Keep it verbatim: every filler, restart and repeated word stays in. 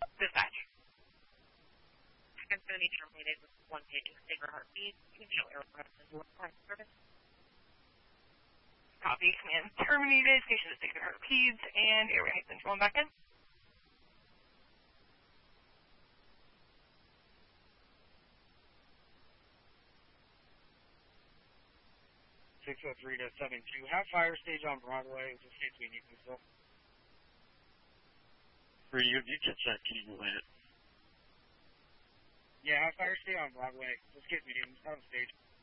Dispatch. Seconds going to be terminated with one paging Sacred Heart feed. You can show error presence with line service. Copy. Command terminated. Station to Sacred Heart feeds and airway has been flown back in. six oh three to seven two. Have fire stage on Broadway in case we need to still. Radio, did you catch that cable hit? Yeah, have fire stage on Broadway. Just in case we need to. Out of stage.